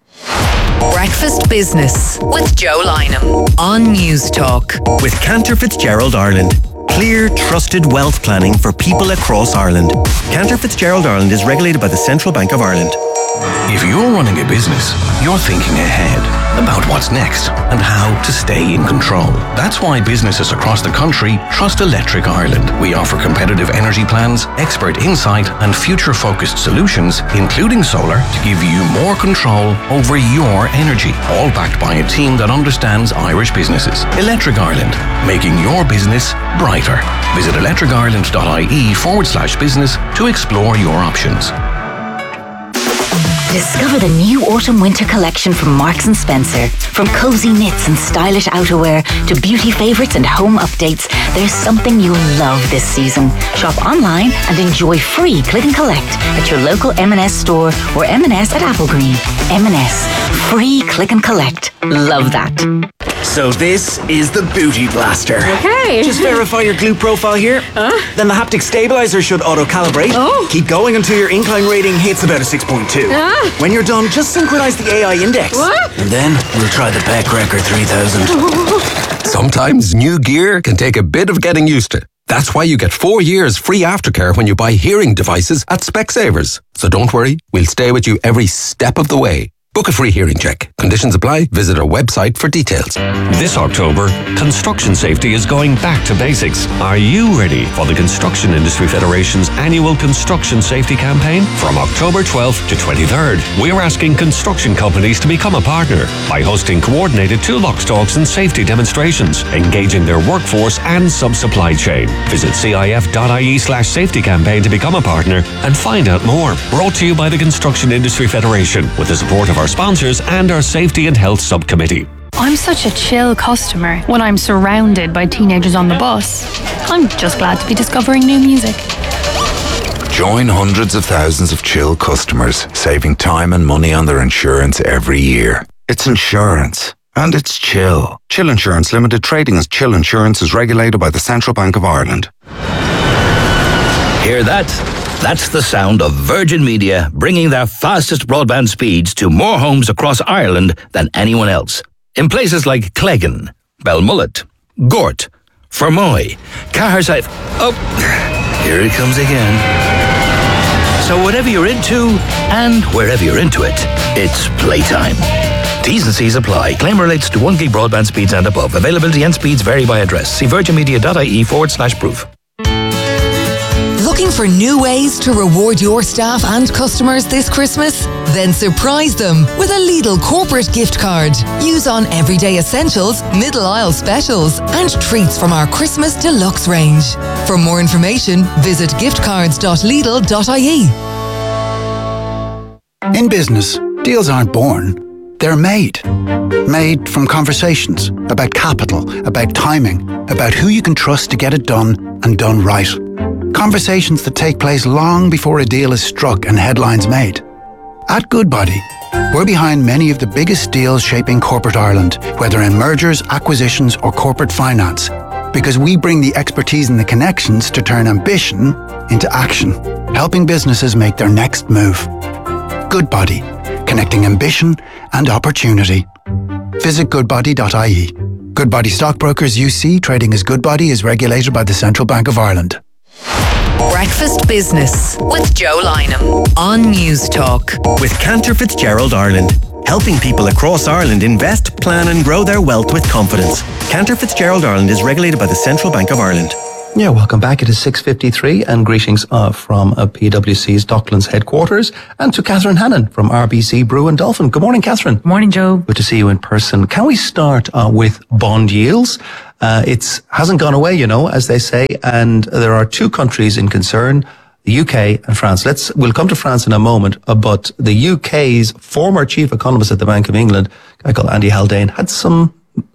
Breakfast Business with Joe Lynham on News Talk. With Cantor Fitzgerald Ireland. Clear, trusted wealth planning for people across Ireland. Cantor Fitzgerald Ireland is regulated by the Central Bank of Ireland. If you're running a business, you're thinking ahead about what's next and how to stay in control. That's why businesses across the country trust Electric Ireland. We offer competitive energy plans, expert insight, and future-focused solutions, including solar, to give you more control over your energy, all backed by a team that understands Irish businesses. Electric Ireland, making your business brighter. Visit electricireland.ie forward slash business to explore your options. Discover the new autumn-winter collection from Marks and Spencer. From cozy knits and stylish outerwear to beauty favourites and home updates, there's something you'll love this season. Shop online and enjoy free click and collect at your local M and S store or M and S at Applegreen. M and S, free click and collect. Love that. So this is the Booty Blaster. Okay. Just verify your glute profile here. Uh? Then the haptic stabilizer should auto-calibrate. Oh. Keep going until your incline rating hits about a six point two. Uh? When you're done, just synchronize the A I index. What? And then we'll try the Beck Record three thousand. Sometimes new gear can take a bit of getting used to. That's why you get four years free aftercare when you buy hearing devices at Specsavers. So don't worry, we'll stay with you every step of the way. Book a free hearing check. Conditions apply. Visit our website for details. This October, construction safety is going back to basics. Are you ready for the Construction Industry Federation's annual construction safety campaign? From October twelfth to twenty-third, we're asking construction companies to become a partner by hosting coordinated toolbox talks and safety demonstrations, engaging their workforce and sub-supply chain. Visit cif.ie slash safety campaign to become a partner and find out more. Brought to you by the Construction Industry Federation with the support of our sponsors and our Safety and Health Subcommittee. I'm such a chill customer when I'm surrounded by teenagers on the bus. I'm just glad to be discovering new music. Join hundreds of thousands of chill customers, saving time and money on their insurance every year. It's insurance. And it's chill. Chill Insurance Limited, trading as Chill Insurance, is regulated by the Central Bank of Ireland. Hear that? That's the sound of Virgin Media bringing their fastest broadband speeds to more homes across Ireland than anyone else. In places like Cleggan, Belmullet, Gort, Fermoy, Caherside... Oh, here it comes again. So whatever you're into, and wherever you're into it, it's playtime. T's and C's apply. Claim relates to one gig broadband speeds and above. Availability and speeds vary by address. See virginmedia.ie forward slash proof. Looking for new ways to reward your staff and customers this Christmas? Then surprise them with a Lidl corporate gift card. Use on everyday essentials, middle aisle specials, and treats from our Christmas deluxe range. For more information, visit giftcards dot lidl dot I E. In business, Deals aren't born, they're made. Made from conversations about capital, about timing, about who you can trust to get it done and done right. Conversations that take place long before a deal is struck and headlines made. At Goodbody, we're behind many of the biggest deals shaping corporate Ireland, whether in mergers, acquisitions or corporate finance, because we bring the expertise and the connections to turn ambition into action, helping businesses make their next move. Goodbody, connecting ambition and opportunity. Visit goodbody dot I E. Goodbody Stockbrokers U C, trading as Goodbody, is regulated by the Central Bank of Ireland. Breakfast Business with Joe Lynham on News Talk. With Cantor Fitzgerald Ireland, helping people across Ireland invest, plan and grow their wealth with confidence. Cantor Fitzgerald Ireland is regulated by the Central Bank of Ireland. Yeah, welcome back. It is six fifty-three and greetings uh, from uh, PwC's Docklands headquarters and to Catherine Hannon from R B C Brew and Dolphin. Good morning, Catherine. Good morning, Joe. Good to see you in person. Can we start uh, with bond yields? Uh, it hasn't gone away, you know, as they say, and there are two countries in concern, the U K and France. Let's, we'll come to France in a moment, uh, but the U K's former chief economist at the Bank of England, a guy called Andy Haldane, had some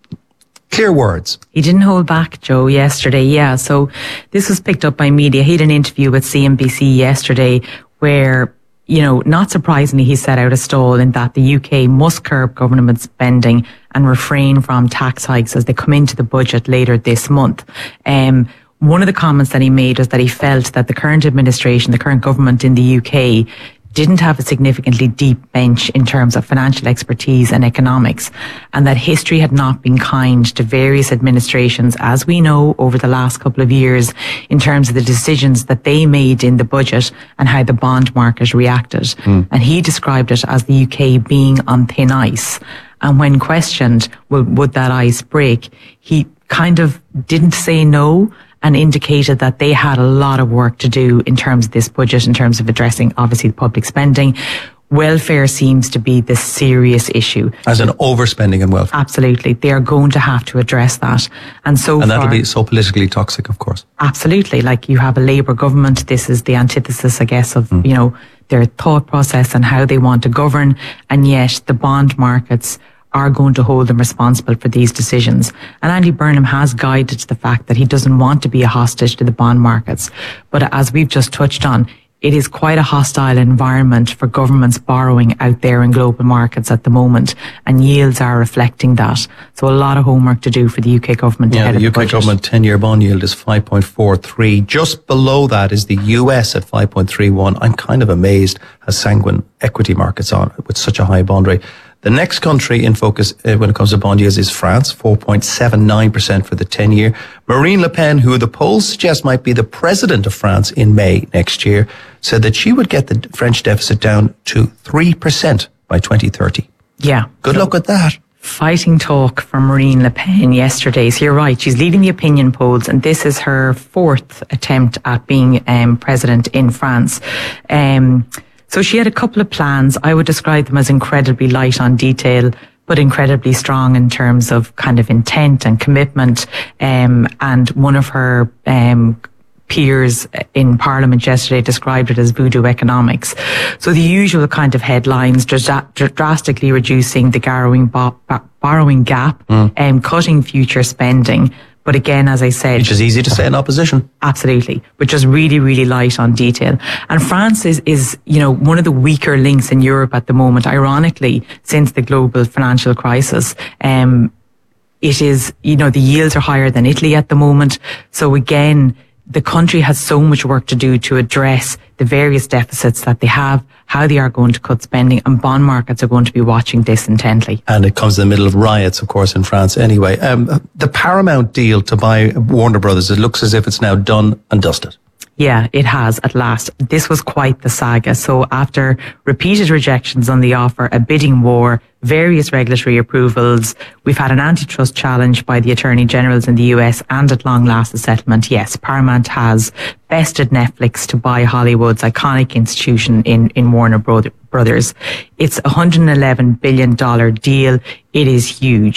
clear words. He didn't hold back, Joe, yesterday. Yeah. So this was picked up by media. He had an interview with C N B C yesterday where, you know, not surprisingly, he set out a stall in that the U K must curb government spending and refrain from tax hikes as they come into the budget later this month. Um, one of the comments that he made was that he felt that the current administration, the current government in the U K, didn't have a significantly deep bench in terms of financial expertise and economics, and that history had not been kind to various administrations, as we know, over the last couple of years in terms of the decisions that they made in the budget and how the bond market reacted. Mm. And he described it as the U K being on thin ice. And when questioned, well, would that ice break, he kind of didn't say no, and indicated that they had a lot of work to do in terms of this budget, in terms of addressing, obviously, the public spending. Welfare seems to be the serious issue. As an overspending in welfare. Absolutely. They are going to have to address that. And so And that'll far, be so politically toxic, of course. Absolutely. Like, you have a Labour government. This is the antithesis, I guess, of, mm. you know, their thought process and how they want to govern. And yet the bond markets are going to hold them responsible for these decisions. And Andy Burnham has guided to the fact that he doesn't want to be a hostage to the bond markets. But as we've just touched on, it is quite a hostile environment for governments borrowing out there in global markets at the moment, and yields are reflecting that. So a lot of homework to do for the U K government. Yeah, ahead the of U the K budget. government ten-year bond yield is five point four three. Just below that is the U S at five point three one. I'm kind of amazed how sanguine equity markets are with such a high bond rate. The next country in focus uh, when it comes to bond yields is France, four point seven nine percent for the ten-year. Marine Le Pen, who the polls suggest might be the president of France in May next year, said that she would get the French deficit down to three percent by twenty thirty. Yeah. Good luck with that. Fighting talk from Marine Le Pen yesterday. So you're right, she's leading the opinion polls, and this is her fourth attempt at being um, president in France. Um, so she had a couple of plans. I would describe them as incredibly light on detail, but incredibly strong in terms of kind of intent and commitment. Um, and one of her um, peers in Parliament yesterday described it as voodoo economics. So the usual kind of headlines, dra- drastically reducing the borrowing, bo- borrowing gap, and mm. um, cutting future spending. But again, as I said, which is easy to say in opposition. Absolutely. But just really, really light on detail. And France is, is, you know, one of the weaker links in Europe at the moment. Ironically, since the global financial crisis, um, it is, you know, the yields are higher than Italy at the moment. So again, the country has so much work to do to address the various deficits that they have, how they are going to cut spending, and bond markets are going to be watching this intently. And it comes in the middle of riots, of course, in France anyway. Um, the Paramount deal to buy Warner Brothers, it looks as if it's now done and dusted. Yeah, it has at last. This was quite the saga. So after repeated rejections on the offer, a bidding war, various regulatory approvals, we've had an antitrust challenge by the Attorney Generals in the U S, and at long last a settlement. Yes, Paramount has bested Netflix to buy Hollywood's iconic institution in, in Warner Brothers. It's a one hundred eleven billion dollars deal. It is huge.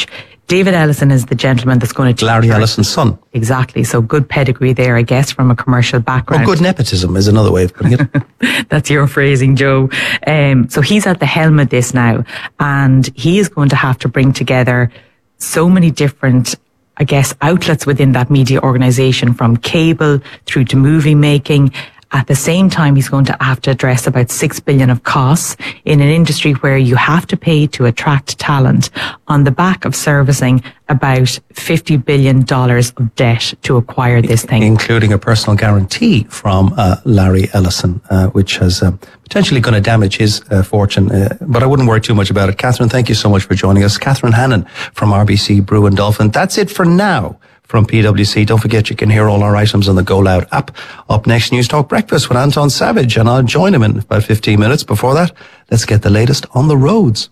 David Ellison is the gentleman that's going to... Larry Ellison's son. Exactly. So good pedigree there, I guess, from a commercial background. Oh, good nepotism is another way of putting it. That's your phrasing, Joe. Um, so he's at the helm of this now, and he is going to have to bring together so many different, I guess, outlets within that media organisation, from cable through to movie making. At the same time, he's going to have to address about six billion of costs in an industry where you have to pay to attract talent on the back of servicing about fifty billion dollars of debt to acquire this thing. Including a personal guarantee from uh, Larry Ellison, uh, which has uh, potentially going to damage his uh, fortune. Uh, but I wouldn't worry too much about it. Catherine, thank you so much for joining us. Catherine Hannon from R B C Brew and Dolphin. That's it for now from P W C. Don't forget you can hear all our items on the Go Loud app. Up next, News Talk Breakfast with Anton Savage, and I'll join him in about fifteen minutes. Before that, let's get the latest on the roads.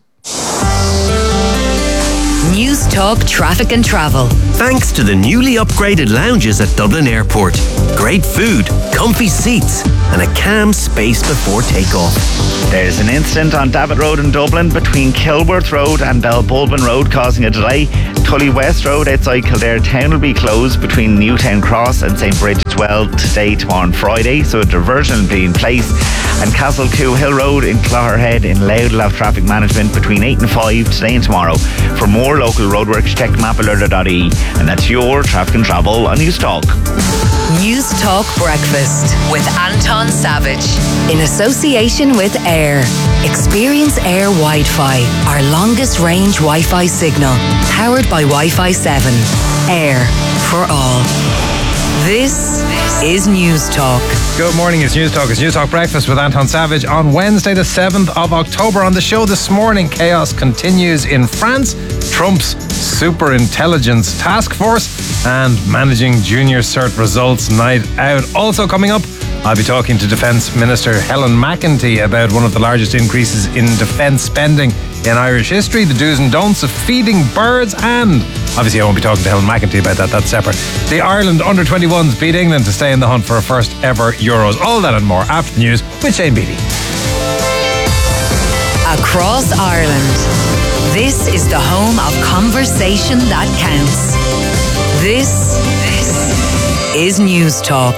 News Talk Traffic and Travel. Thanks to the newly upgraded lounges at Dublin Airport. Great food, comfy seats, and a calm space before takeoff. There's an incident on Davitt Road in Dublin between Kilworth Road and Belbulbin Road causing a delay. Tully West Road outside Kildare Town will be closed between Newtown Cross and Saint Bridget as well today, tomorrow and Friday, so a diversion will be in place. And Castle Coo Hill Road in Clogherhead in Loud will have traffic management between eight and five today and tomorrow. For more local roadworks, check map alerter dot I E. And that's your traffic and travel on News Talk. News Talk Breakfast with Anton Savage in association with Air. Experience Air Wi-Fi, our longest range Wi-Fi signal, powered by Wi-Fi seven. Air for all. This is News Talk. Good morning, it's News Talk. It's News Talk Breakfast with Anton Savage on Wednesday the seventh of October. On the show this morning, chaos continues in France, Trump's super intelligence task force, and managing junior cert results night out. Also coming up, I'll be talking to Defence Minister Helen McEntee about one of the largest increases in defence spending in Irish history, the do's and don'ts of feeding birds, and obviously I won't be talking to Helen McEntee about that, that's separate. The Ireland under twenty-ones beat England to stay in the hunt for a first ever Euros. All that and more after the news with Shane Beattie. Across Ireland, this is the home of conversation that counts. This, this is News Talk.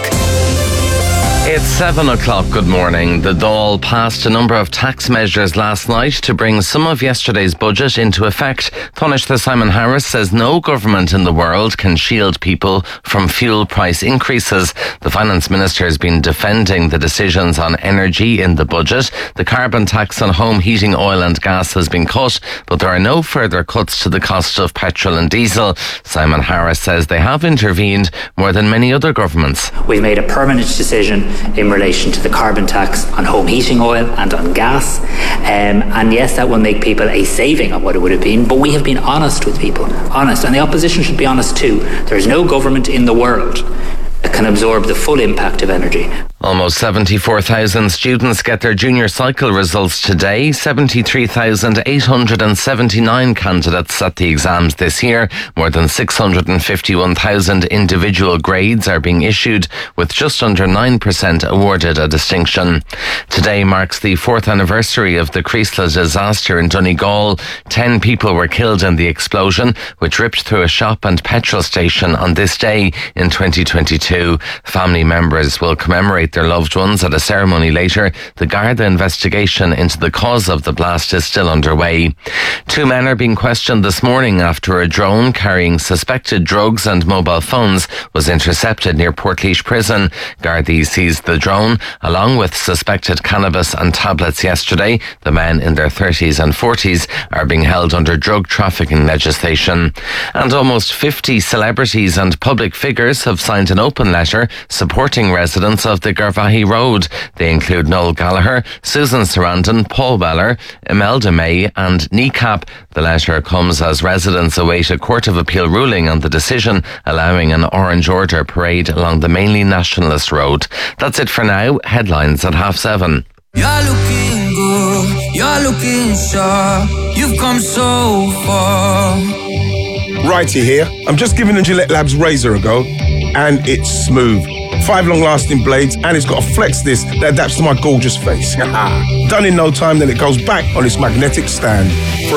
It's seven o'clock. Good morning. The Dáil passed a number of tax measures last night to bring some of yesterday's budget into effect. Taoiseach Simon Harris says no government in the world can shield people from fuel price increases. The Finance Minister has been defending the decisions on energy in the budget. The carbon tax on home heating oil and gas has been cut, but there are no further cuts to the cost of petrol and diesel. Simon Harris says they have intervened more than many other governments. We've made a permanent decision in relation to the carbon tax on home heating oil and on gas. Um, and yes, that will make people a saving on what it would have been, but we have been honest with people, honest, and the opposition should be honest too. There is no government in the world that can absorb the full impact of energy. Almost seventy-four thousand students get their junior cycle results today. seventy-three thousand eight hundred seventy-nine candidates at the exams this year. More than six hundred fifty-one thousand individual grades are being issued, with just under nine percent awarded a distinction. Today marks the fourth anniversary of the Creasla disaster in Donegal. Ten people were killed in the explosion, which ripped through a shop and petrol station on this day in twenty twenty-two. Family members will commemorate their loved ones at a ceremony later. The Garda investigation into the cause of the blast is still underway. Two men are being questioned this morning after a drone carrying suspected drugs and mobile phones was intercepted near Portlaoise Prison. Gardaí seized the drone along with suspected cannabis and tablets yesterday. The men in their thirties and forties are being held under drug trafficking legislation. And almost fifty celebrities and public figures have signed an open letter supporting residents of the Garvaghey Road. They include Noel Gallagher, Susan Sarandon, Paul Weller, Imelda May and N I C A P. The letter comes as residents await a Court of Appeal ruling on the decision allowing an Orange Order parade along the mainly nationalist road. That's it for now. Headlines at half seven. You're looking good, you're looking sharp, you've come so far. Righty here. I'm just giving the Gillette Labs razor a go, and it's smooth. Five long-lasting blades, and it's got a flex disc that adapts to my gorgeous face. Done in no time, then it goes back on its magnetic stand. For